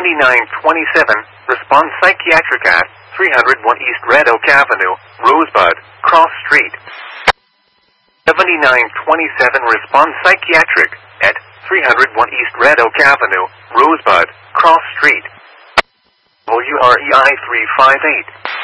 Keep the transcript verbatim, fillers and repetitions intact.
seventy-nine twenty-seven, Response Psychiatric at three oh one East Red Oak Avenue, Rosebud, Cross Street. seventy-nine twenty-seven, Response Psychiatric at three oh one East Red Oak Avenue, Rosebud, Cross Street. W R E I three five eight.